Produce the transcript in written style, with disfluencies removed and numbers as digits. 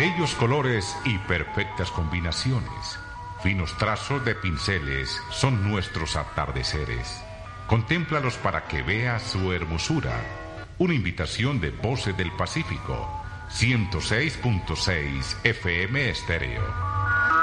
Bellos colores y perfectas combinaciones. Finos trazos de pinceles son nuestros atardeceres. Contémplalos para que veas su hermosura. Una invitación de Voces del Pacífico, 106.6 FM Estéreo.